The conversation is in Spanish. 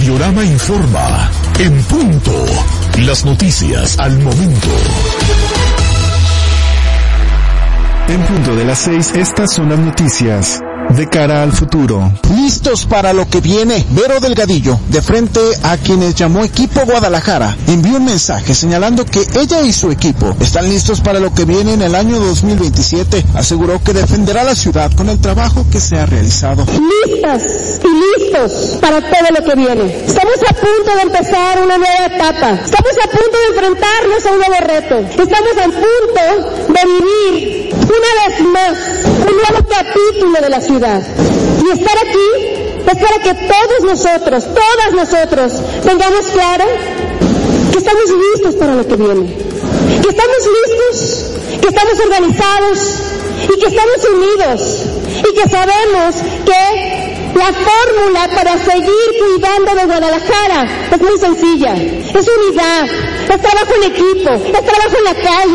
Radiorama informa. En punto. Las noticias al momento. En punto de las 6, estas son las noticias de cara al futuro. Listos para lo que viene. Vero Delgadillo, de frente a quienes llamó Equipo Guadalajara, envió un mensaje señalando que ella y su equipo están listos para lo que viene en el año 2027. Aseguró que defenderá la ciudad con el trabajo que se ha realizado. Listas y listos para todo lo que viene. Estamos a punto de empezar una nueva etapa. Estamos a punto de enfrentarnos a un nuevo reto. Estamos a punto de vivir una vez más un nuevo capítulo de la ciudad. Y estar aquí es para que todas nosotros tengamos claro que estamos listos para lo que viene, que estamos listos, que estamos organizados y que estamos unidos y que sabemos que la fórmula para seguir cuidando de Guadalajara es muy sencilla, es unidad, es trabajo en equipo, es trabajo en la calle.